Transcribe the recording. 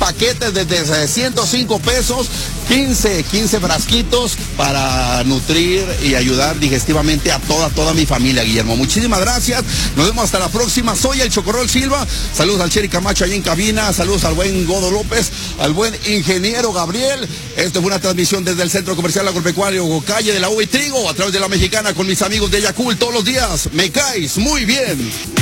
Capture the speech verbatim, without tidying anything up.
paquetes desde ciento cinco pesos, quince, quince frasquitos para nutrir y ayudar digestivamente a toda, toda mi familia, Guillermo. Muchísimas gracias. Nos vemos hasta la próxima. Soy el Chocorrol Silva. Saludos al Cheri Camacho ahí en cabina. Saludos al buen Godo López, al buen ingeniero Gabriel. Esto fue una transmisión desde el Centro Comercial Agropecuario, calle de la Uva y Trigo, a través de La Mexicana, con mis amigos de Yakult todos los días. Me caes muy bien.